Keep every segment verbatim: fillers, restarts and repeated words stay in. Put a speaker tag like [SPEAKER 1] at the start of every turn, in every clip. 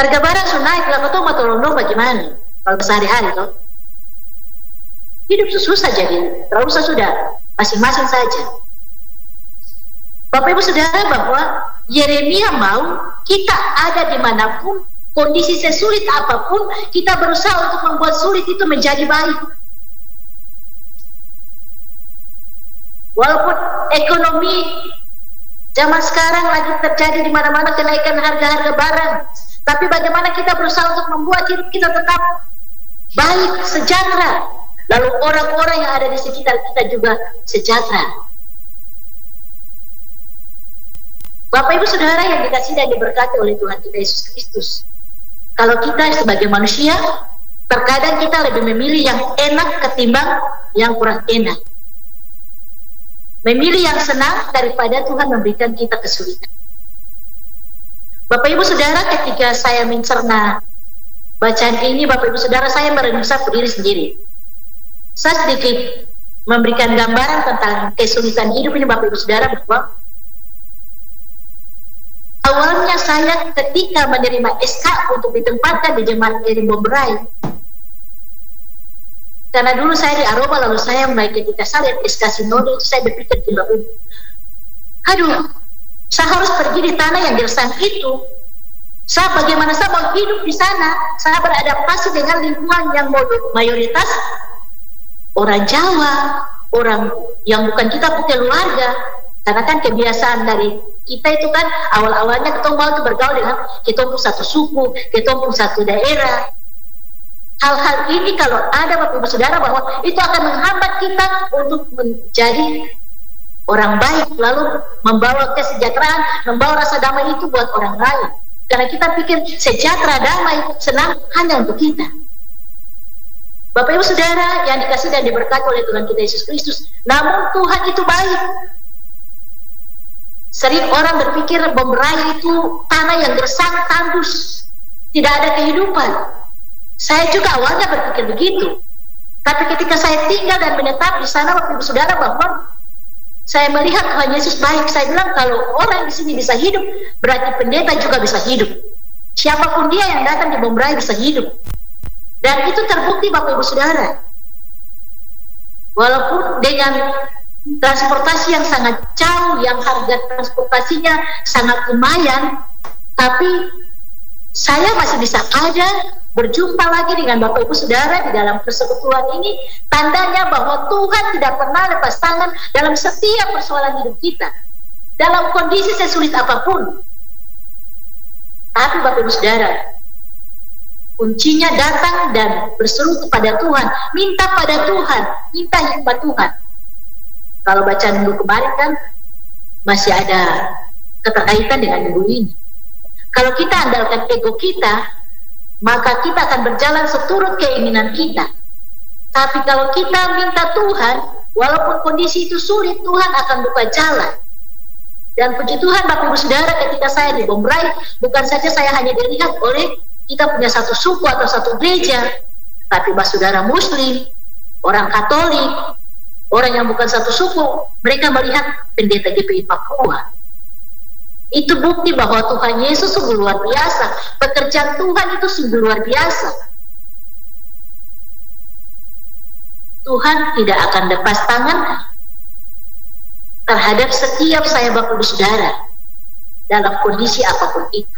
[SPEAKER 1] Harga barang sudah naik, lah kau mau tolong dong bagaimana? Kalau sehari-hari tuh hidup susah jadi, terlalu usah sudah masing-masing saja. Bapak Ibu Saudara, bahwa Yeremia mau kita ada dimanapun, kondisi sesulit apapun, kita berusaha untuk membuat sulit itu menjadi baik. Walaupun ekonomi zaman sekarang lagi terjadi di mana-mana kenaikan harga-harga barang, tapi bagaimana kita berusaha untuk membuat hidup kita tetap baik, sejahtera, lalu orang-orang yang ada di sekitar kita juga sejahtera. Bapak Ibu Saudara yang dikasihi dan diberkati oleh Tuhan kita Yesus Kristus, kalau kita sebagai manusia, terkadang kita lebih memilih yang enak ketimbang yang kurang enak, memilih yang senang daripada Tuhan memberikan kita kesulitan. Bapak Ibu Saudara, ketika saya mencerna bacaan ini, Bapak Ibu Saudara, saya merenungkan diri sendiri. Saya sedikit memberikan gambaran tentang kesulitan hidup ini, Bapak Ibu Saudara, bahwa awalnya saya ketika menerima S K untuk ditempatkan di jemaat Elim Bombray, karena dulu saya di Aroba, lalu saya mulai ketika saya lihat S K Sinode itu saya berpikir di bawah, aduh, saya harus pergi di tanah yang gersang itu. Saya bagaimana saya mau hidup di sana? Saya beradaptasi dengan lingkungan yang mayoritas orang Jawa, orang yang bukan kita punya keluarga. Karena kan kebiasaan dari kita itu kan awal-awalnya kita mau itu bergaul dengan kita pun satu suku, kita pun satu daerah. Hal-hal ini kalau ada Bapak Ibu Saudara, bahwa itu akan menghambat kita untuk menjadi orang baik, lalu membawa kesejahteraan, membawa rasa damai itu buat orang lain. Karena kita pikir sejahtera, damai, senang hanya untuk kita. Bapak Ibu Saudara yang dikasihi dan diberkati oleh Tuhan kita Yesus Kristus, namun Tuhan itu baik. Sering orang berpikir Bombray itu tanah yang gersang, tandus, tidak ada kehidupan. Saya juga awalnya berpikir begitu. Tapi ketika saya tinggal dan menetap di sana, Bapak Ibu Saudara, bahwa saya melihat Tuhan Yesus baik. Saya bilang kalau orang di sini bisa hidup, berarti pendeta juga bisa hidup. Siapapun dia yang datang di Bombray bisa hidup. Dan itu terbukti Bapak Ibu Saudara. Walaupun dengan transportasi yang sangat jauh, yang harga transportasinya sangat lumayan, tapi saya masih bisa ada berjumpa lagi dengan Bapak Ibu Saudara di dalam persekutuan ini. Tandanya bahwa Tuhan tidak pernah lepas tangan dalam setiap persoalan hidup kita, dalam kondisi sesulit apapun. Tapi Bapak Ibu Saudara, kuncinya datang dan berseru kepada Tuhan, minta pada Tuhan, minta hikmat Tuhan. Kalau bacaan minggu kemarin kan masih ada keterkaitan dengan minggu ini. Kalau kita andalkan ego kita, maka kita akan berjalan seturut keinginan kita. Tapi kalau kita minta Tuhan, walaupun kondisi itu sulit, Tuhan akan buka jalan. Dan puji Tuhan Bapak Ibu Saudara, ketika saya di Bombray, bukan saja saya hanya dilihat oleh kita punya satu suku atau satu gereja, tapi Bapak Saudara Muslim, orang Katolik, orang yang bukan satu suku, mereka melihat pendeta G P I Papua. Itu bukti bahwa Tuhan Yesus sungguh luar biasa. Pekerjaan Tuhan itu sungguh luar biasa. Tuhan tidak akan lepas tangan terhadap setiap saya Bapak Ibu Saudara dalam kondisi apapun itu.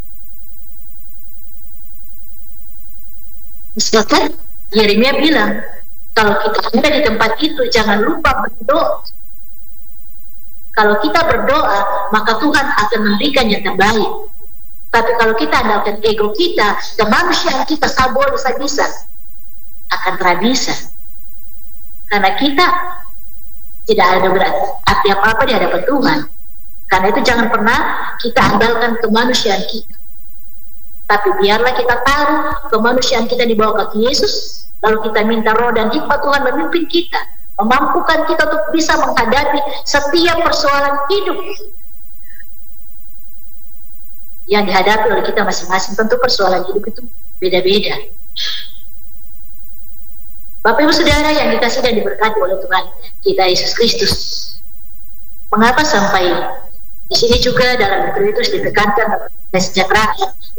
[SPEAKER 1] Misalkan Yeremia bilang, kalau kita ada di tempat itu, jangan lupa berdoa. Kalau kita berdoa, maka Tuhan akan memberikan yang terbaik. Tapi kalau kita andalkan ego kita, kemanusiaan kita, sabol bisa-bisa, akan tidak bisa. Karena kita tidak ada berarti apa-apa di hadapan Tuhan. Karena itu jangan pernah kita andalkan kemanusiaan kita. Tapi biarlah kita taruh kemanusiaan kita di bawah kaki Yesus, lalu kita minta roh dan hikmat Tuhan memimpin kita, memampukan kita untuk bisa menghadapi setiap persoalan hidup yang dihadapi oleh kita masing-masing. Tentu persoalan hidup itu beda-beda. Bapak Ibu Saudara yang dikasihi dan diberkati oleh Tuhan kita Yesus Kristus, mengapa sampai di sini juga dalam Petrus ditekankan kesejahteraan